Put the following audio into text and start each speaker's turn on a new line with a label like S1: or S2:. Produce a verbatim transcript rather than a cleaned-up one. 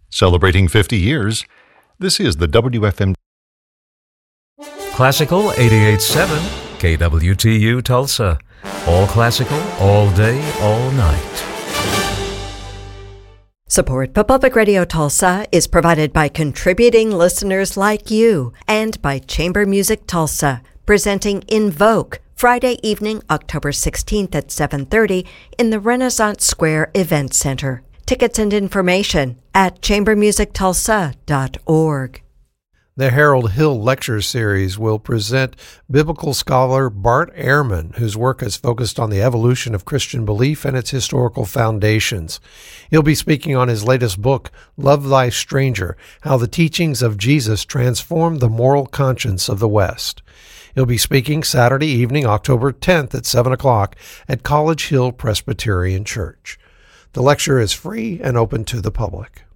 S1: Celebrating fifty years, this is the W F M
S2: Classical eighty-eight point seven, K W T U Tulsa. All classical, all day, all night.
S3: Support for Public Radio Tulsa is provided by contributing listeners like you and by Chamber Music Tulsa, presenting Invoke Friday evening, October sixteenth at seven thirty in the Renaissance Square Event Center. Tickets and information at chamber music tulsa dot org.
S4: The Harold Hill Lecture Series will present biblical scholar Bart Ehrman, whose work has focused on the evolution of Christian belief and its historical foundations. He'll be speaking on his latest book, Love Thy Stranger, How the Teachings of Jesus Transformed the Moral Conscience of the West. He'll be speaking Saturday evening, October tenth at seven o'clock at College Hill Presbyterian Church. The lecture is free and open to the public.